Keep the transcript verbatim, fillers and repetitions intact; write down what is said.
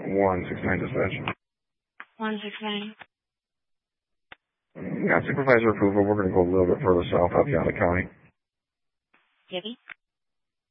one six nine dispatch. one six nine. Yeah, supervisor approval. We're going to go a little bit further south out the county. Gibby?